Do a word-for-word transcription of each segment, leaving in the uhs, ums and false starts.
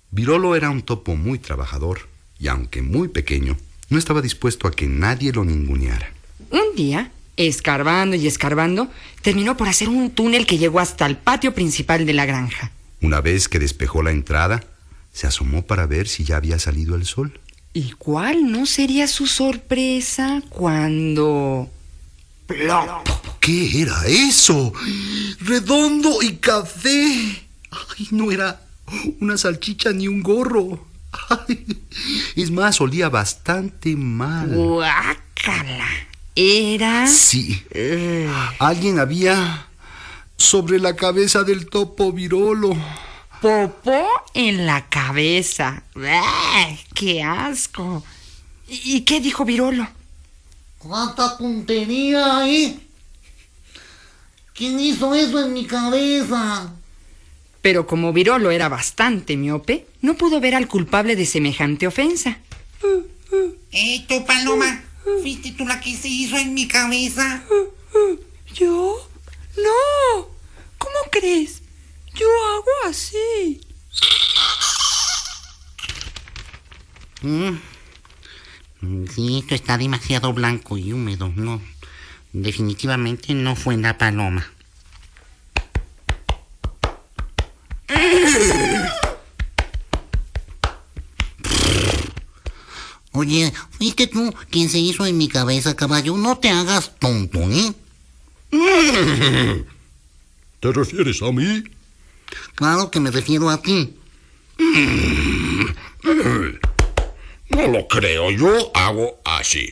Virolo era un topo muy trabajador y, aunque muy pequeño, no estaba dispuesto a que nadie lo ninguneara. Un día, escarbando y escarbando, terminó por hacer un túnel que llegó hasta el patio principal de la granja. Una vez que despejó la entrada, se asomó para ver si ya había salido el sol. ¿Y cuál no sería su sorpresa cuando... ¡plop! ¿Qué era eso? ¡Redondo y café! Ay, no era una salchicha ni un gorro. Ay, es más, olía bastante mal. ¡Guácala! Era... Sí. Uh... Alguien había sobre la cabeza del topo Virolo. Popó en la cabeza. ¡Ah, qué asco! ¿Y qué dijo Virolo? ¡Cuánta tontería, eh! ¿Quién hizo eso en mi cabeza? Pero como Virolo era bastante miope, no pudo ver al culpable de semejante ofensa. ¡Eh, tú, Paloma! ¿Fuiste tú la que se hizo en mi cabeza? ¿Yo? ¡No! ¿Cómo crees? Yo hago así. Mm. Sí, esto está demasiado blanco y húmedo. No, definitivamente no fue la Paloma. Oye, ¿fuiste tú quien se hizo en mi cabeza, caballo? No te hagas tonto, ¿eh? ¿Te refieres a mí? Claro que me refiero a ti. No lo creo, yo hago así.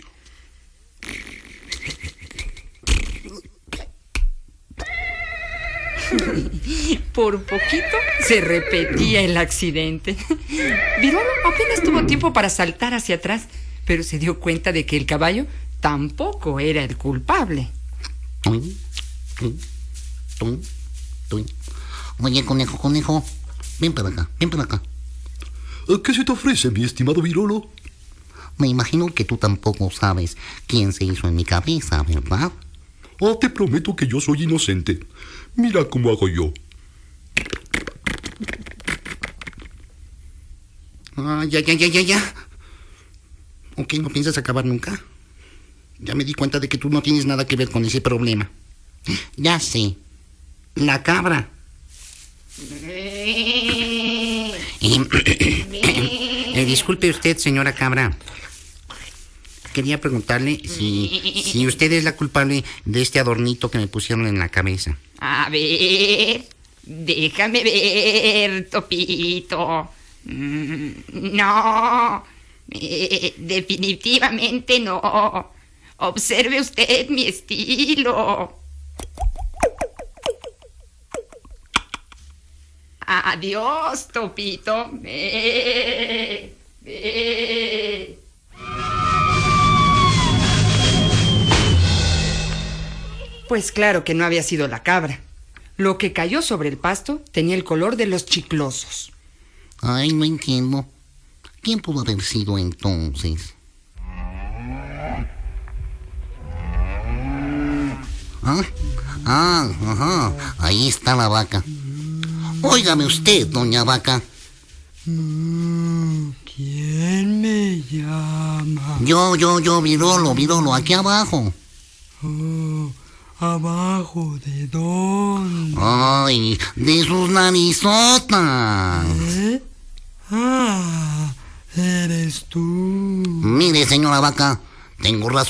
Por poquito se repetía el accidente. Virolo apenas tuvo tiempo para saltar hacia atrás, pero se dio cuenta de que el caballo tampoco era el culpable. Tuin, tuin, tuin, tuin. Oye, conejo, conejo, ven para acá, ven para acá. ¿Qué se te ofrece, mi estimado Virolo? Me imagino que tú tampoco sabes quién se hizo en mi cabeza, ¿verdad? Oh, te prometo que yo soy inocente. Mira cómo hago yo. Ah, ya, ya, ya, ya, ya. ¿Ok, no piensas acabar nunca? Ya me di cuenta de que tú no tienes nada que ver con ese problema. Ya sé. La cabra. Eh, eh, disculpe usted, señora cabra. Quería preguntarle si, si usted es la culpable de este adornito que me pusieron en la cabeza. A ver, déjame ver, Topito. Mm, no, eh, definitivamente no. Observe usted mi estilo. Adiós, Topito. Eh, eh. Pues claro que no había sido la cabra. Lo que cayó sobre el pasto tenía el color de los chiclosos. Ay, no entiendo. ¿Quién pudo haber sido entonces? ¿Ah? Ah, ajá. Ahí está la vaca. Óigame usted, doña Vaca. ¿Quién me llama? Yo, yo, yo, Virolo, Virolo, aquí abajo. Oh, ¿abajo de dónde? Ay, de sus narizotas. ¿Eh? Ah, eres tú. Mire, señora Vaca, tengo razón.